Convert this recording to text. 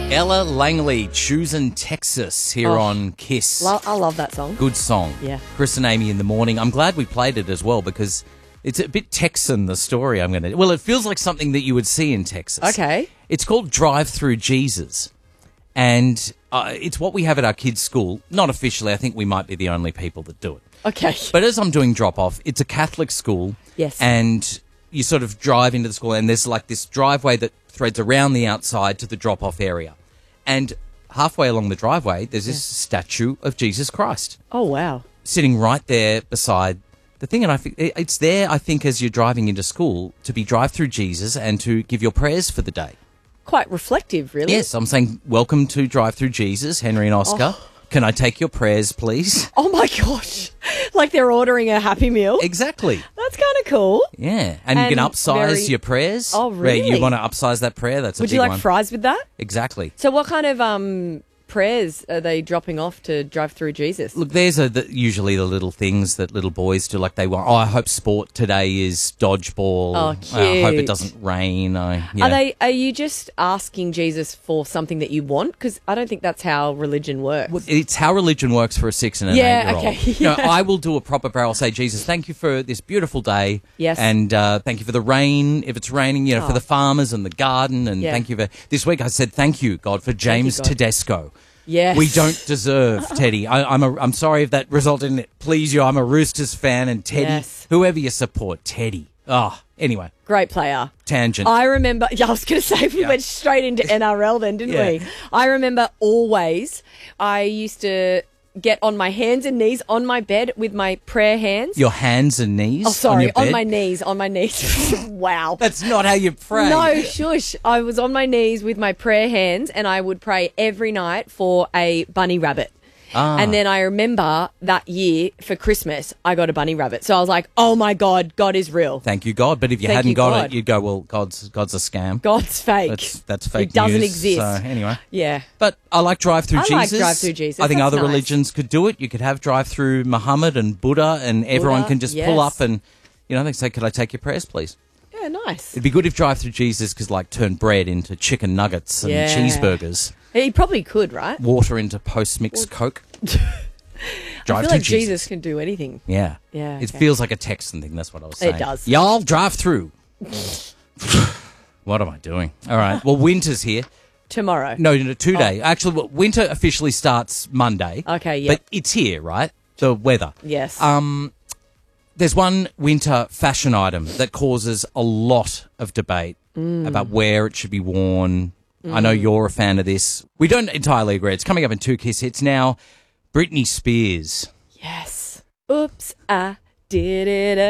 Ella Langley, Choosing Texas here on Kiss. I love that song. Good song. Yeah. Chris and Amy in the morning. I'm glad we played it as well because it's a bit Texan, the story I'm going to... Well, it feels like something that you would see in Texas. Okay. It's called Drive Through Jesus. And it's what we have at our kids' school. Not officially. I think we might be the only people that do it. Okay. But as I'm doing drop-off, it's a Catholic school. Yes. And you sort of drive into the school and there's like this driveway that threads around the outside to the drop-off area. And halfway along the driveway, there's this statue of Jesus Christ. Oh, wow. Sitting right there beside the thing. And I think it's there, I think, as you're driving into school to be drive through Jesus and to give your prayers for the day. Quite reflective, really. Yes, I'm saying, welcome to Drive Through Jesus, Henry and Oscar. Oh. Can I take your prayers, please? Oh, my gosh. Like they're ordering a Happy Meal. Exactly. That's kind of cool. Yeah. And you can And upsize your prayers. Oh, Where really? you want to upsize that prayer, that's a Would big you like one. fries with that? Exactly. So what kind of prayers are they dropping off to drive through Jesus? Look, there's usually the little things that little boys do. Like they want, I hope sport today is dodgeball. Oh, cute. I hope it doesn't rain. Are you just asking Jesus for something that you want? Because I don't think that's how religion works. Well, it's how religion works for a 6 and an Yeah, 8-year-old. okay. You know, I will do a proper prayer. I'll say, Jesus, thank you for this beautiful day. Yes. And thank you for the rain, if it's raining, for the farmers and the garden. And Yeah. thank you for... This week I said, thank you, God, for James God. Tedesco. Yes. We don't deserve Teddy. I'm sorry if that resulted in it. Please you, I'm a Roosters fan, and Teddy, Yes. whoever you support, Teddy. Anyway, Great player. tangent. I remember, I was going to say, we went straight into NRL then, didn't we? I remember always, I used to get on my hands and knees on my bed with my prayer hands. Your hands and knees. Oh, sorry, on, your bed? on my knees. Wow. That's not how you pray. No, shush. I was on my knees with my prayer hands and I would pray every night for a bunny rabbit. And then I remember that year for Christmas, I got a bunny rabbit. So I was like, oh my God, God is real. Thank you, God. But if you Thank hadn't you, got God. it, you'd go, well, God's a scam. God's fake. That's fake It doesn't news. exist. So anyway. Yeah. But I like Drive Through I Jesus. like Drive Through Jesus. I think That's other nice. religions could do it. You could have Drive Through Muhammad and Buddha, and everyone Buddha, can just yes. pull up and, they say, could I take your prayers, please? Yeah, nice. It'd be good if Drive Through Jesus could, turn bread into chicken nuggets and Yeah. cheeseburgers, He probably could, right? water into post-mixed Coke. I Drive feel Through like Jesus can do anything. Yeah. Yeah, It okay. feels like a Texan thing. That's what I was saying. It does. Y'all drive through. What am I doing? All right. Well, winter's here. Tomorrow. No, 2 day. Actually, winter officially starts Monday. Okay, yep. But it's here, right? The weather. Yes. There's one winter fashion item that causes a lot of debate about where it should be worn. I know you're a fan of this. We don't entirely agree. It's coming up in 2 Kiss Hits now. Britney Spears. Yes. Oops, I did it